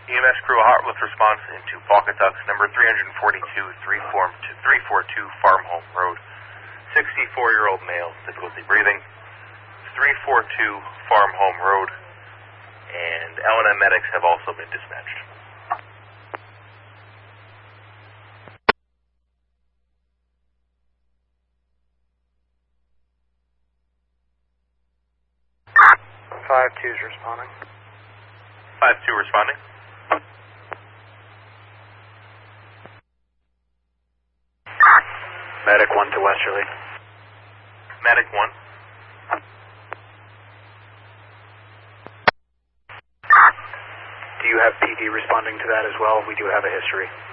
EMS crew hot with response into Pawcatuck's number 342, 342 Farm Home Road. 64-year-old male, difficulty breathing. 342 Farm Home Road. And L&M medics have also been dispatched. Five two's responding. 5-2 responding. Medic 1 to Westerly. Medic 1. Do you have PD responding to that as well? We do have a history.